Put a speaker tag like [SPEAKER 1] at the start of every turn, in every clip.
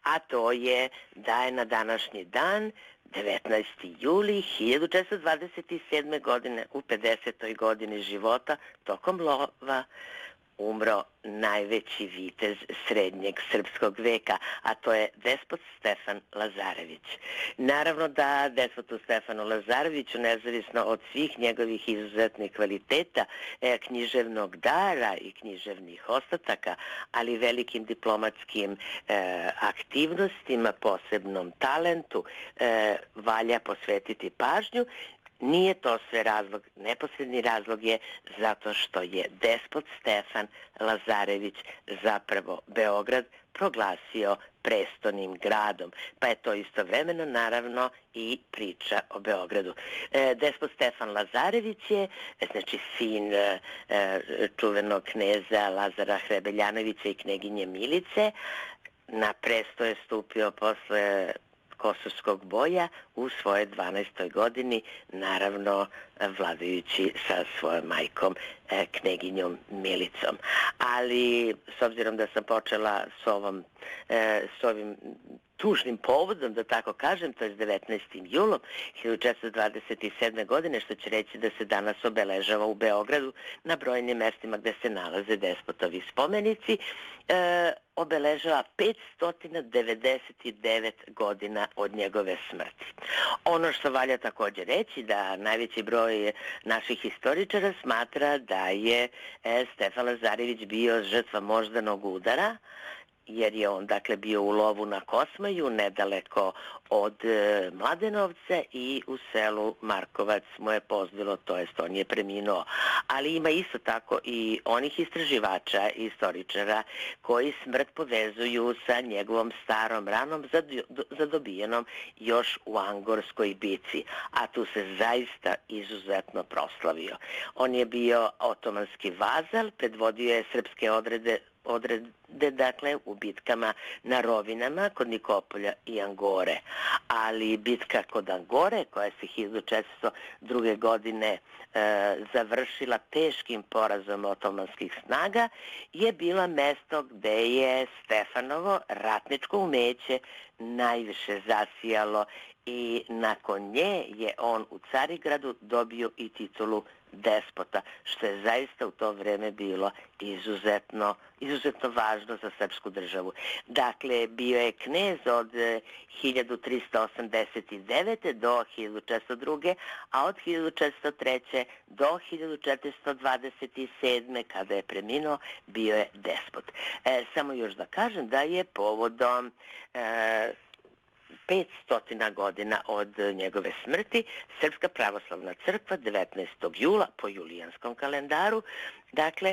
[SPEAKER 1] a to je da je na današnji dan 19. juli 1427. godine u 50. godini života tokom lova umro najveći vitez srednjeg srpskog veka, a to je despot Stefan Lazarević. Naravno da despotu Stefanu Lazareviću, nezavisno od svih njegovih izuzetnih kvaliteta, književnog dara i književnih ostataka, ali velikim diplomatskim aktivnostima, posebnom talentu, valja posvetiti pažnju. Nije to sve razlog, neposredni razlog je zato što je despot Stefan Lazarević zapravo Beograd proglasio prestolnim gradom, pa je to istovremeno naravno i priča o Beogradu. Despot Stefan Lazarević je znači sin čuvenog kneza Lazara Hrebeljanovića i kneginje Milice. Na presto je stupio posle Kosovskog boja u svoje 12. godini, naravno vladajući sa svojom majkom kneginjom Milicom. Ali s obzirom da sam počela s ovim tužnim povodom, da tako kažem, to je 19. julom 1427. godine, što će reći da se danas obeležava u Beogradu na brojnim mestima gde se nalaze despotovi spomenici, obeležava 599 godina od njegove smrti. Ono što valja također reći da najveći broj naših historičara smatra da je Stefan Lazarević bio žrtva moždanog udara, jer je on dakle bio u lovu na Kosmaju, nedaleko od Mladenovca, i u selu Markovac mu je pozbilo, to jest on je preminuo. Ali ima isto tako i onih istraživača i istoričara koji smrt povezuju sa njegovom starom ranom zadobijenom još u Angorskoj bici, a tu se zaista izuzetno proslavio. On je bio otomanski vazal, predvodio je srpske odrede dakle u bitkama na Rovinama kod Nikopolja i Angore, ali bitka kod Angore, koja se 1402. godine završila teškim porazom otomanskih snaga, je bila mesto gde je Stefanovo ratničko umeće najviše zasijalo, i nakon nje je on u Carigradu dobio i titulu despota, što je zaista u to vreme bilo izuzetno važno za srpsku državu. Dakle, bio je knez od 1389. do 1402. a od 1403. do 1427. kada je preminuo, bio je despot. Samo još da kažem da je povodom 500 godina od njegove smrti Srpska pravoslavna crkva 19. jula po julijanskom kalendaru, dakle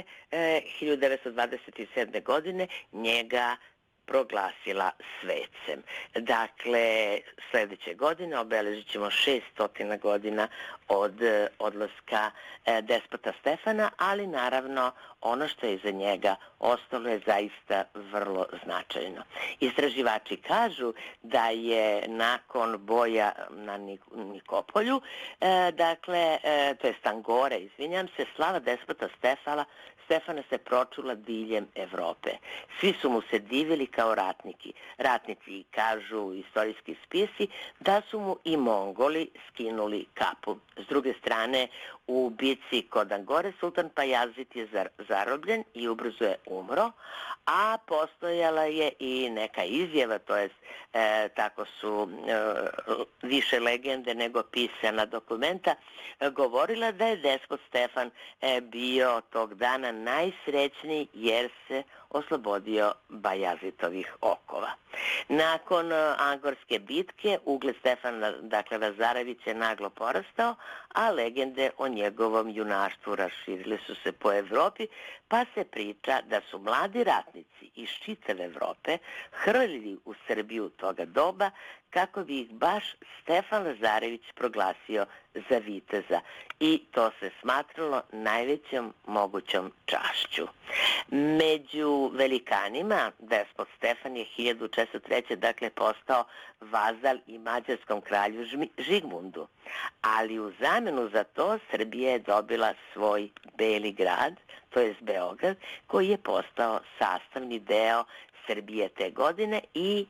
[SPEAKER 1] 1927. godine njega proglasila svecem. Dakle, sljedeće godine obeležit ćemo 600 godina od odlaska despota Stefana, ali naravno ono što je iza njega ostalo je zaista vrlo značajno. Istraživači kažu da je nakon boja na Nikopolju, dakle, to je Angore, izvinjam se, slava despota Stefana se pročula diljem Evrope. Svi su mu se divili kao ratnici, kažu istorijski spisi da su mu i Mongoli skinuli kapu. S druge strane, u bici kod Angore sultan Pajazit je zarobljen i ubrzo je umro, a postojala je i neka izjava, to jest tako su više legende nego pisana dokumenta, govorila da je despot Stefan bio tog dana najsrećniji jer se oslobodio Bajazitovih okova. Nakon Angorske bitke ugled Stefana Lazarevića je naglo porastao, a legende o njegovom junaštvu raširile su se po Evropi, pa se priča da su mladi ratnici iz čitave Evrope hrlili u Srbiju toga doba kako bi ih baš Stefan Lazarević proglasio za viteza, i to se smatralo najvećom mogućom čašću. Među velikanima despot Stefan je 1403. dakle postao vazal i mađarskom kralju Žigmundu, ali u zamenu za to Srbija je dobila svoj Beli grad, to je Beograd, koji je postao sastavni deo Srbije te godine i